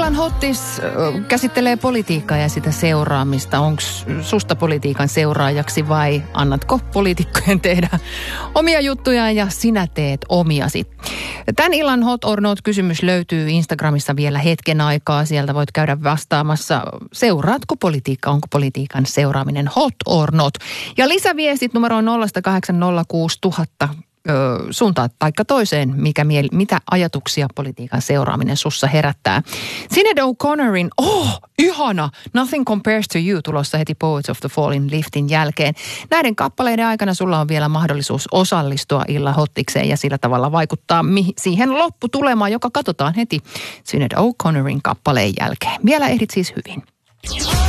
Illan hottis käsittelee politiikkaa ja sitä seuraamista. Onko susta politiikan seuraajaksi vai annatko poliitikkojen tehdä omia juttuja ja sinä teet omiasi? Tän illan hot or not -kysymys löytyy Instagramissa vielä hetken aikaa. Sieltä voit käydä vastaamassa. Seuraatko politiikkaa? Onko politiikan seuraaminen hot or not? Ja lisäviestit numeroon 0806000 suuntaan taikka toiseen, mitä ajatuksia politiikan seuraaminen sussa herättää. Sinead O'Connorin, ihana, Nothing Compares to You, tulossa heti Poets of the Fallen Liftin jälkeen. Näiden kappaleiden aikana sulla on vielä mahdollisuus osallistua illan hottikseen ja sillä tavalla vaikuttaa siihen lopputulemaan, joka katsotaan heti Sinead O'Connorin kappaleen jälkeen. Vielä ehdit siis hyvin.